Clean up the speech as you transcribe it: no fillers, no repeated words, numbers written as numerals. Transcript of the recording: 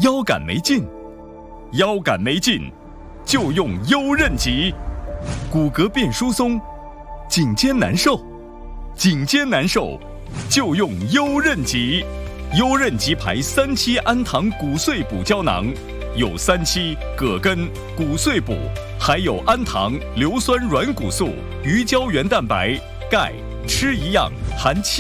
腰杆没劲，腰杆没劲，就用优韧极。骨骼变疏松，颈肩难受，颈肩难受，就用优韧极。优韧极牌3期氨糖骨碎补胶囊，有3期葛根、骨碎补，还有氨糖、硫酸软骨素、鱼胶原蛋白、钙，吃一样含7。